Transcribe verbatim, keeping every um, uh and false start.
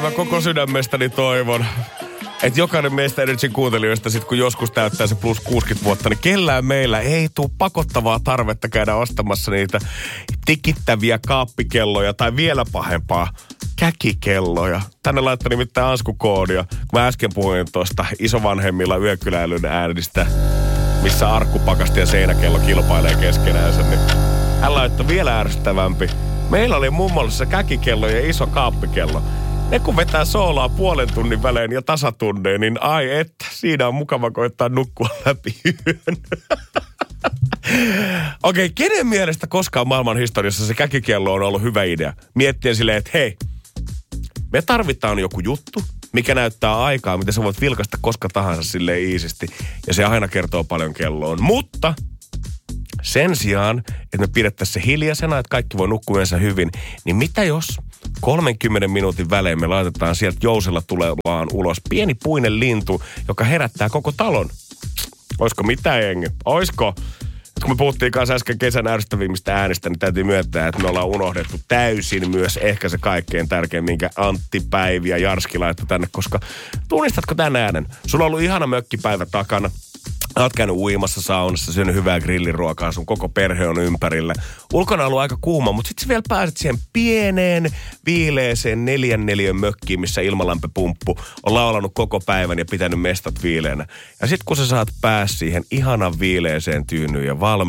mä koko sydämestäni toivon, että jokainen meistä Energyn kuuntelijoista sit kun joskus täyttää se plus kuusikymmentä vuotta, niin kellään meillä ei tule pakottavaa tarvetta käydä ostamassa niitä tikittäviä kaappikelloja tai vielä pahempaa käkikelloja. Tänne laittaa nimittäin Ansku-koodia. Kun mä äsken puhuin tuosta isovanhemmilla yökyläilyn äänistä, missä arkkupakasti ja seinäkello kilpailee keskenäänsä, niin hän laittoi vielä ärsyttävämpi. Meillä oli mummollissa käkikello ja iso kaappikello. Ne kun vetää soolaa puolen tunnin välein ja tasatunneen, niin ai että, siinä on mukava koittaa nukkua läpi yön. Okei, okay, kenen mielestä koskaan maailman historiassa se käkikello on ollut hyvä idea? Miettien silleen, että hei, me tarvitaan joku juttu, mikä näyttää aikaa, mitä sä voit vilkaista koska tahansa silleen iisisti. Ja se aina kertoo paljon kelloon. Mutta sen sijaan, että me pidettäisiin se hiljaisena, että kaikki voi nukkua yleensä hyvin, niin mitä jos kolmenkymmenen minuutin välein me laitetaan sieltä jousella tulevaan ulos pieni puinen lintu, joka herättää koko talon? Oisko mitään, jengi? Oisko? Kun me puhuttiin kanssa äsken kesän ärsyttävimmistä äänistä, niin täytyy myöntää, että me ollaan unohdettu täysin myös ehkä se kaikkein tärkein, minkä Antti Päivi ja Jarski laittoi tänne, koska tunnistatko tämän äänen? Sulla on ollut ihana mökkipäivä takana. Olet käynyt uimassa saunassa, syönyt hyvää grilliruokaa, sun koko perhe on ympärillä. Ulkona on ollut aika kuuma, mutta sitten vielä pääset siihen pieneen, viileeseen neljän neliön mökkiin, missä ilmalämpöpumppu on laulanut koko päivän ja pitänyt mestat viileänä. Ja sitten kun sä saat pääs siihen ihanan viileeseen tyynyyn ja valmis